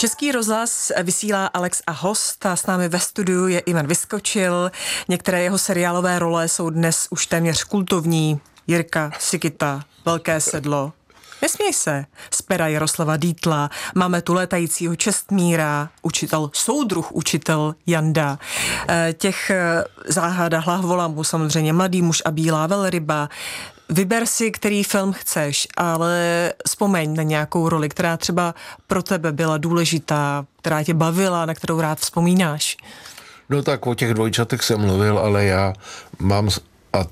Český rozhlas vysílá Alex a host a s námi ve studiu je Ivan Vyskočil. Některé jeho seriálové role jsou dnes už téměř kultovní. Jirka, Sikita, Velké sedlo. Nesměj se. Z pera Jaroslava Dietla. Máme tu létajícího Čestmíra, soudruh učitel Janda. Těch záhada Hlavolamů, samozřejmě Mladý muž a bílá velryba. Vyber si, který film chceš, ale vzpomeň na nějakou roli, která třeba pro tebe byla důležitá, která tě bavila, na kterou rád vzpomínáš. No tak o těch dvojčatech jsem mluvil, ale já mám